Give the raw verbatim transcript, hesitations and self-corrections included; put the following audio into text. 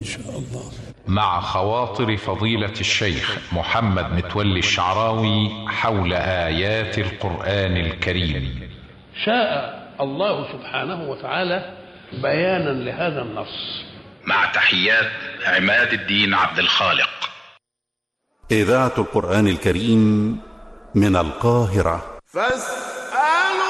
إن شاء الله. مع خواطر فضيلة الشيخ محمد متولي الشعراوي حول آيات القرآن الكريم. شاء الله سبحانه وتعالى بيانا لهذا النص. مع تحيات عماد الدين عبد الخالق. إذاعة القرآن الكريم من القاهرة.